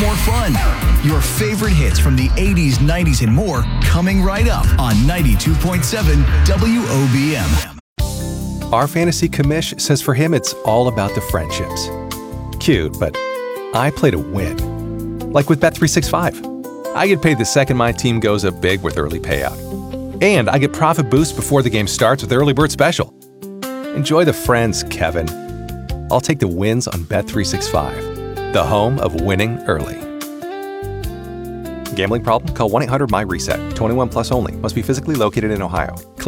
more fun. Your favorite hits from the 80s, 90s, and more coming right up on 92.7 WOBM. Our fantasy commish says for him it's all about the friendships. Cute, but I play to win. Like with Bet365. I get paid the second my team goes up big with early payout. And I get profit boost before the game starts with Early Bird Special. Enjoy the friends, Kevin. I'll take the wins on Bet365, the home of winning early. Gambling problem? Call 1-800-MY-RESET. 21 plus only. Must be physically located in Ohio.